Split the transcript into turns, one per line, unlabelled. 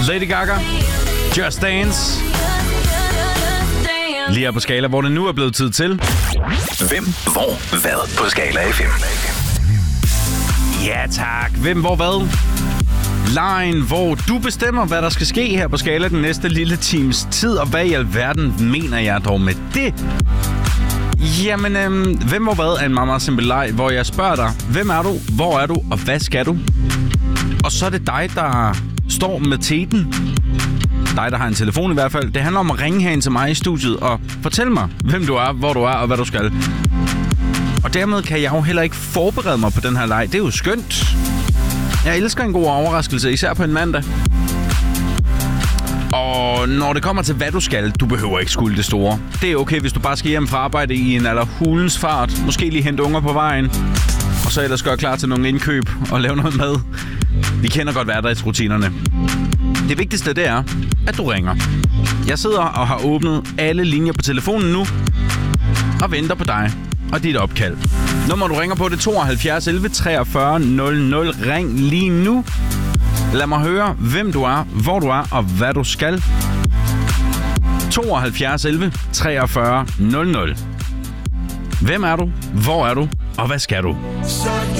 Lady Gaga, Just Dance. Lige her på Skala, hvor det nu er blevet tid til.
Hvem, hvor, hvad på Skala FM?
Ja tak. Hvem, hvor, hvad? Line, hvor du bestemmer, hvad der skal ske her på Skala den næste lille times tid. Og hvad i alverden mener jeg dog med det? Jamen, hvem, hvor, hvad er en meget, meget simpel leg, hvor jeg spørger dig, hvem er du, hvor er du, og hvad skal du? Og så er det dig, der står med teten. Dig, der har en telefon i hvert fald. Det handler om at ringe herind til mig i studiet og fortælle mig, hvem du er, hvor du er og hvad du skal. Og dermed kan jeg jo heller ikke forberede mig på den her leg. Det er jo skønt. Jeg elsker en god overraskelse, især på en mandag. Og når det kommer til, hvad du skal, du behøver ikke skulle det store. Det er okay, hvis du bare skal hjem fra arbejde i en hulens fart. Måske lige hente unger på vejen. Og så ellers gøre klar til nogle indkøb og lave noget mad. Vi kender godt hverdagsrutinerne. Det vigtigste, det er, at du ringer. Jeg sidder og har åbnet alle linjer på telefonen nu og venter på dig og dit opkald. Nummer, du ringer på, det er 72 11 43 00. Ring lige nu. Lad mig høre, hvem du er, hvor du er og hvad du skal. 72 11 43 00. Hvem er du, hvor er du og hvad skal du?
Så